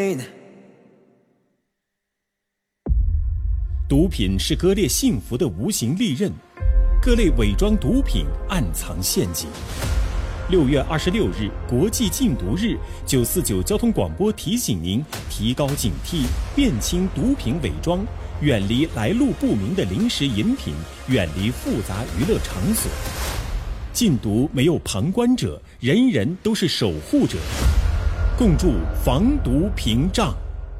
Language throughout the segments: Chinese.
毒品是割裂幸福的无形利刃，各类伪装毒品暗藏陷阱。6月26日国际禁毒日，949交通广播提醒您提高警惕，辨清毒品伪装，远离来路不明的零食饮品，远离复杂娱乐场所。禁毒没有旁观者，人人都是守护者，共筑防毒屏障。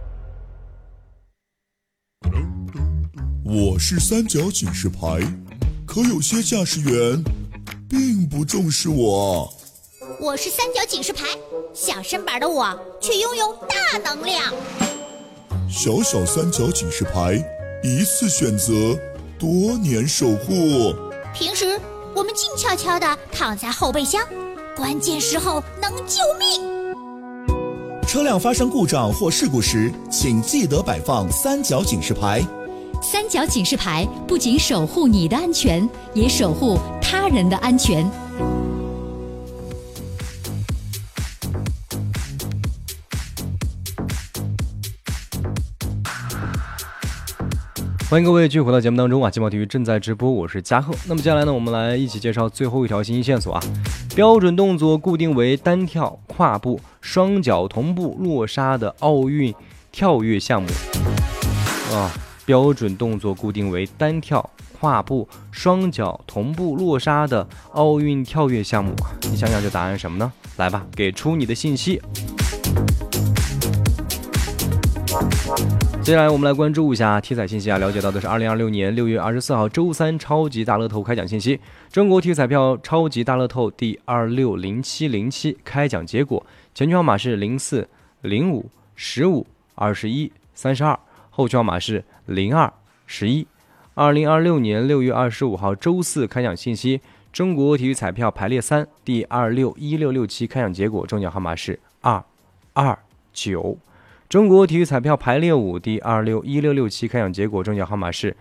我是三角警示牌，可有些驾驶员并不重视我。 我是三角警示牌，小身板的我却拥有大能量。 小小三角警示牌，一次选择，多年守护。 平时我们静悄悄地躺在后备箱，关键时候能救命。 车辆发生故障或事故时，请记得摆放三角警示牌。 三角警示牌不仅守护你的安全，也守护他人的安全。 欢迎各位继续回到节目当中啊！劲爆体育正在直播，我是嘉贺。那么接下来呢，我们来一起介绍最后一条信息线索啊。标准动作固定为单跳、跨步、双脚同步落沙的奥运跳跃项目啊。标准动作固定为单跳、跨步、双脚同步落沙的奥运跳跃项目，你想想这答案什么呢？来吧，给出你的信息。接下来我们来关注一下体彩信息啊，了解到的是2026年6月24号周三超级大乐透开奖信息。中国体育彩票超级大乐透第260707开奖结果，前区号码是04、05、15、21、32，后区号码是02、11。2026年6月25号周四开奖信息，中国体育彩票排列3第261667开奖结果，中奖号码是229。中国体育彩票排列5第261667开奖结果，中奖号码是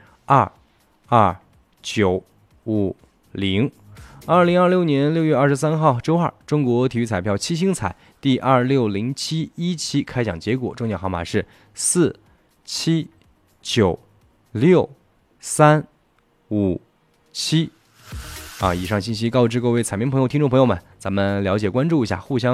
22950。2026年6月23号周二，中国体育彩票七星彩第260717开奖结果，中奖号码是4796357。以上信息告知各位彩民朋友、听众朋友们，咱们了解关注一下，互相